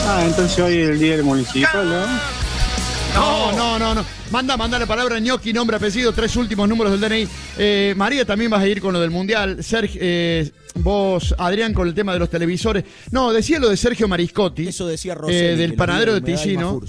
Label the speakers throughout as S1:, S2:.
S1: Entonces hoy es el día del municipal, ¿no?
S2: No. Manda la palabra ñoqui, nombre, apellido, 3 últimos números del DNI. María, también vas a ir con lo del mundial. Sergio, vos, Adrián, con el tema de los televisores. No, decía lo de Sergio Mariscotti.
S3: Eso decía Roseli,
S2: del panadero de Ticino.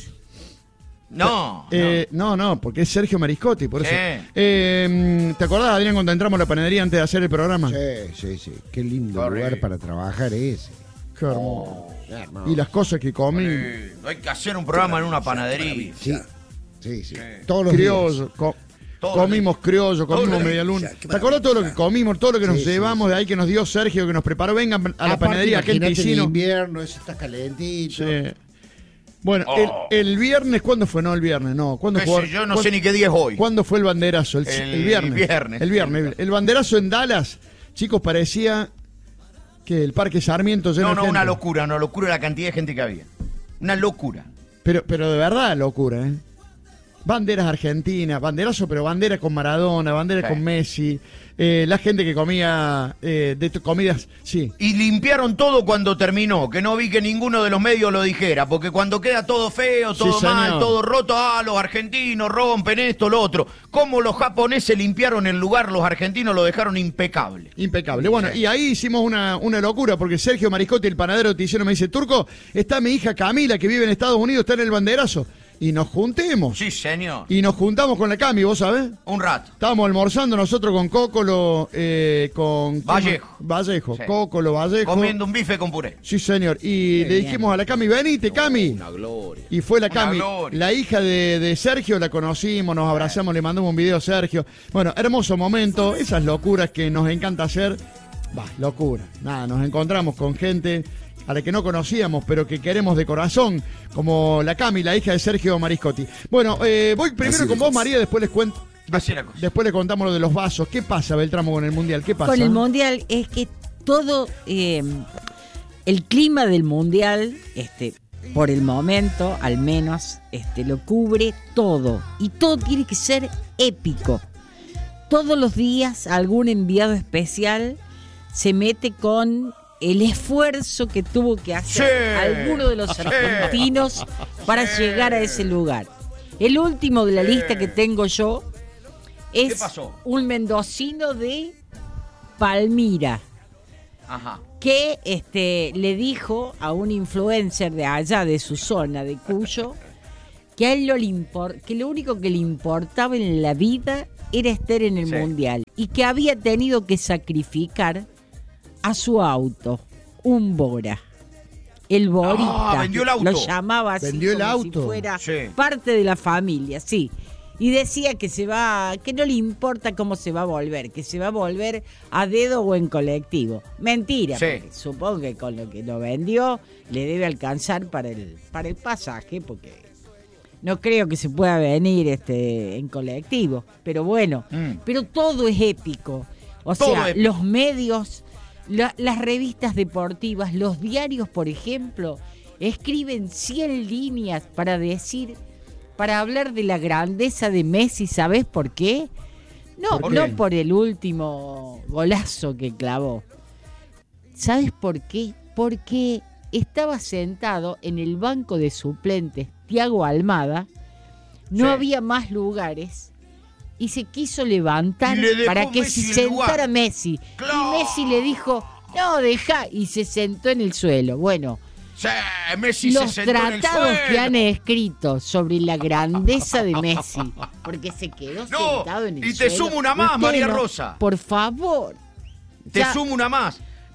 S4: No.
S2: No, porque es Sergio Mariscotti, por eso. ¿Te acordás, Adrián, cuando entramos a la panadería antes de hacer el programa?
S5: Sí. Qué lindo lugar para trabajar ese.
S2: Qué hermoso. Y las cosas que comí.
S4: Hay que hacer un programa en una panadería.
S5: Sí. Todos los
S2: criollo,
S5: días.
S2: comimos criollo, comimos medialuna. ¿Te acordás todo lo que comimos, todo lo que nos llevamos de ahí que nos dio Sergio, que nos preparó? Vengan a la panadería, aquí en Ticino.
S5: En invierno, eso está calentito.
S2: Sí. Bueno, el viernes, ¿cuándo fue? No, el viernes, no. ¿Cuándo fue?
S4: Yo no sé ni qué día es hoy.
S2: ¿Cuándo fue el banderazo? El viernes. El viernes. El banderazo en Dallas, chicos, parecía que el Parque Sarmiento lleno de gente.
S4: Una locura la cantidad de gente que había. Una locura.
S2: Pero de verdad locura, ¿eh? Banderas argentinas, banderazo, pero bandera con Maradona, bandera con Messi, la gente que comía comidas, sí.
S4: Y limpiaron todo cuando terminó, que no vi que ninguno de los medios lo dijera, porque cuando queda todo feo, todo mal, todo roto, los argentinos rompen esto, lo otro. Como los japoneses limpiaron el lugar, los argentinos lo dejaron impecable.
S2: Impecable. Bueno, y ahí hicimos una locura, porque Sergio Mariscotti, el panadero de Ticino, me dice, Turco, está mi hija Camila, que vive en Estados Unidos, está en el banderazo. Y nos juntemos.
S4: Sí, señor.
S2: Y nos juntamos con la Cami, ¿vos sabés?
S4: Un rato.
S2: Estábamos almorzando nosotros con Cócolo, con...
S4: Vallejo.
S2: Sí. Cócolo, Vallejo.
S4: Comiendo un bife con puré.
S2: Sí, señor. Y le dijimos a la Cami, venite, Cami.
S3: Una gloria.
S2: Y fue la Cami. La hija de Sergio, la conocimos, nos abrazamos, le mandamos un video a Sergio. Bueno, hermoso momento. Esas locuras que nos encanta hacer. Locura. Nada, nos encontramos con gente a la que no conocíamos, pero que queremos de corazón, como la Cami, la hija de Sergio Mariscotti. Bueno, voy primero con vos, María, después les cuento. Después le contamos lo de los vasos. ¿Qué pasa, Beltramo, con el Mundial? ¿Qué pasa?
S6: Con el Mundial es que todo, el clima del Mundial, por el momento, al menos, lo cubre todo. Y todo tiene que ser épico. Todos los días algún enviado especial se mete con el esfuerzo que tuvo que hacer alguno de los argentinos para llegar a ese lugar. El último de la lista que tengo yo es un mendocino de Palmira.
S4: Ajá.
S6: Que le dijo a un influencer de allá, de su zona, de Cuyo, que a él que lo único que le importaba en la vida era estar en el Mundial y que había tenido que sacrificar a su auto, un Bora. El Borita.
S4: Vendió el auto.
S6: Lo llamaba así,
S2: vendió el auto.
S6: Si fuera parte de la familia, sí. Y decía que que no le importa cómo se va a volver, que se va a volver a dedo o en colectivo. Mentira, porque supongo que con lo que lo vendió le debe alcanzar para el pasaje, porque no creo que se pueda venir en colectivo. Pero bueno, pero todo es épico. O sea, los medios, las revistas deportivas, los diarios, por ejemplo, escriben 100 líneas para hablar de la grandeza de Messi. ¿Sabés por qué? No por el último golazo que clavó. ¿Sabés por qué? Porque estaba sentado en el banco de suplentes Thiago Almada, no había más lugares y se quiso levantar para que se sentara Messi. ¡Claro! Y Messi le dijo, no, deja, y se sentó en el suelo. Bueno,
S4: Messi
S6: los
S4: se sentó
S6: tratados
S4: en el
S6: que han escrito sobre la grandeza de Messi, porque se quedó sentado en el suelo.
S4: Y te sumo una más, María Rosa.
S6: Por favor.
S4: Te sumo una más.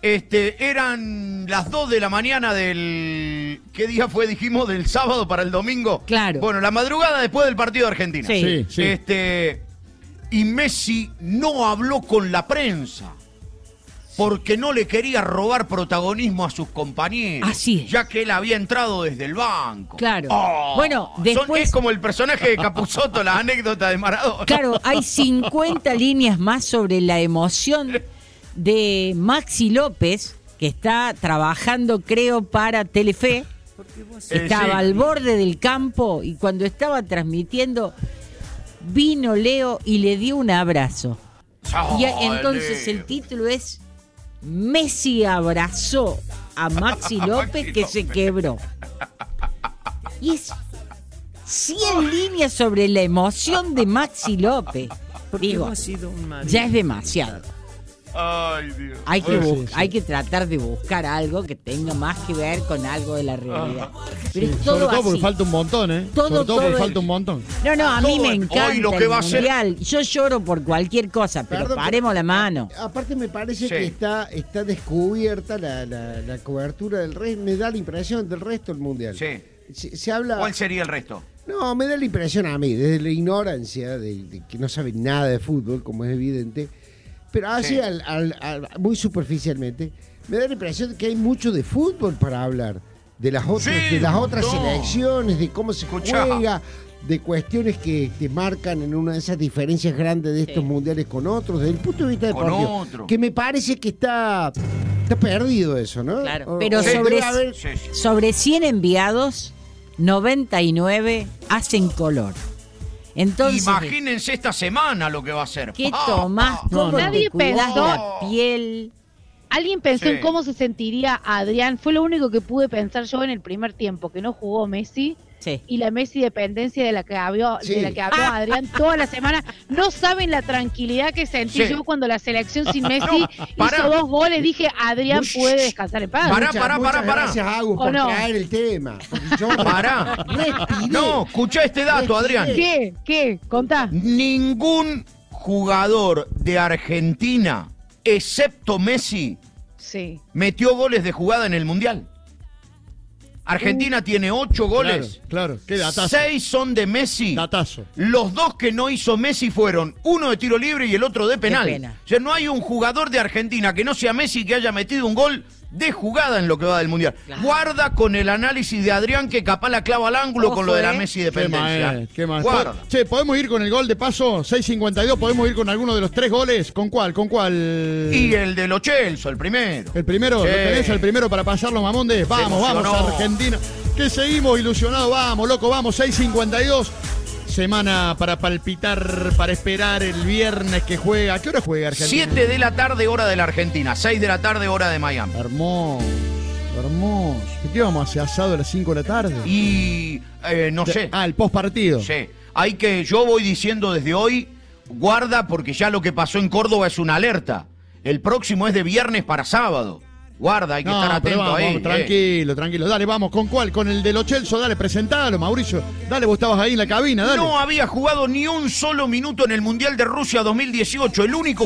S4: Eran las 2 de la mañana del... ¿Qué día fue, dijimos? ¿Del sábado para el domingo?
S6: Claro.
S4: Bueno, la madrugada después del partido de Argentina.
S6: Sí.
S4: Y Messi no habló con la prensa porque no le quería robar protagonismo a sus compañeros.
S6: Así es.
S4: Ya que él había entrado desde el banco.
S6: Claro. Bueno, después...
S4: Es como el personaje de Capusotto, la anécdota de Maradona.
S6: Claro, hay 50 líneas más sobre la emoción de Maxi López, que está trabajando, creo, para Telefe. Estaba al borde del campo y cuando estaba transmitiendo vino Leo y le dio un abrazo. Y entonces el título es Messi abrazó a Maxi López que se quebró. Y es 100 líneas sobre la emoción de Maxi López. Digo, ya es demasiado.
S4: Ay, Dios.
S6: Hay que tratar de buscar algo que tenga más que ver con algo de la realidad. Pero es todo
S2: sobre todo
S6: así.
S2: porque falta un montón, ¿eh? Sobre todo porque falta un montón.
S6: No, a mí me encanta
S4: Hoy lo que va a
S6: el
S4: ser-
S6: mundial. Yo lloro por cualquier cosa, pero
S5: Perdón,
S6: paremos la mano.
S5: Aparte me parece
S4: Sí.
S5: que está descubierta la cobertura del resto, me da la impresión del resto del mundial.
S4: Sí.
S5: Se habla...
S4: ¿Cuál sería el resto?
S5: No, me da la impresión a mí, desde la ignorancia, de que no saben nada de fútbol, como es evidente, pero así
S4: Sí.
S5: muy superficialmente, me da la impresión de que hay mucho de fútbol para hablar, de las otras,
S4: Sí,
S5: de las otras
S4: no.
S5: selecciones, de cómo se
S4: Escuchá.
S5: juega, de cuestiones que te marcan en una de esas diferencias grandes de estos mundiales con otros, desde el punto de vista
S4: Con
S5: deportivo,
S4: otro.
S5: que me parece que está perdido eso, ¿no?
S6: Claro, pero
S4: Sí,
S6: sobre,
S5: debe haber-
S4: Sí.
S6: sobre 100 enviados, 99 hacen color. Entonces,
S4: Imagínense esta semana lo que va a ser.
S6: ¿qué tomás?
S2: No,
S6: ¿Cómo
S2: nadie
S6: te cuidás
S3: pensó-
S6: la piel?
S3: Alguien pensó
S4: Sí.
S3: en cómo se sentiría Adrián. Fue lo único que pude pensar yo en el primer tiempo, que no jugó Messi.
S6: Sí.
S3: Y la Messi dependencia de la que habló,
S5: Sí.
S3: de la que habló Adrián toda la semana. No saben la tranquilidad que sentí
S4: Sí.
S3: yo cuando la selección sin Messi
S4: pará.
S3: hizo 2 goles. Dije, Adrián
S4: Ush.
S3: puede descansar en paz.
S4: Pará,
S5: Muchas gracias, Agus,
S3: ¿O
S5: por
S3: no?
S5: traer el tema. Porque yo
S4: Pará.
S5: respiré.
S4: No, escuchá este dato, Adrián.
S3: ¿Qué? Contá.
S4: Ningún jugador de Argentina, excepto Messi,
S3: Sí.
S4: metió goles de jugada en el Mundial. Argentina tiene 8 goles.
S2: Claro, qué datazo.
S4: 6 son de Messi.
S2: Datazo.
S4: Los 2 que no hizo Messi fueron uno de tiro libre y el otro de penal.
S6: penal.
S4: O sea, no hay un jugador de Argentina que no sea Messi que haya metido un gol de jugada en lo que va del Mundial.
S6: Claro.
S4: Guarda con el análisis de Adrián que capaz la clava al ángulo
S6: Ojo,
S4: con lo de la
S6: ¿eh?
S4: Messi
S2: Qué
S4: dependencia.
S2: mal, qué mal.
S4: Guarda.
S2: Che, ¿podemos ir con el gol de paso? 6.52, ¿podemos ir con alguno de los 3 goles? ¿Con cuál? ¿Con cuál?
S4: Y el de Lo Celso, el primero.
S2: El primero,
S4: Sí.
S2: ¿lo tenés el primero para pasarlo, Mamonde? Vamos, vamos,
S4: emocionó.
S2: Argentina. Que seguimos ilusionados, vamos, loco, vamos, 6.52. Semana para palpitar, para esperar el viernes que juega. ¿A qué hora juega Argentina?
S4: 7 de la tarde, hora de la Argentina. 6 de la tarde, hora de Miami.
S2: Hermoso, hermoso. ¿Qué vamos a hacer asado a las 5 de la tarde?
S4: Y no sé.
S2: Ah, el post partido.
S4: Sí. Yo voy diciendo desde hoy, guarda porque ya lo que pasó en Córdoba es una alerta. El próximo es de viernes para sábado. Guarda, hay que estar atento
S2: vamos,
S4: ahí.
S2: vamos, tranquilo. Dale, vamos, ¿con cuál? Con el de Lo Celso, dale, presentalo, Mauricio. Dale, vos estabas ahí en la cabina, dale.
S4: No había jugado ni un solo minuto en el Mundial de Rusia 2018. El único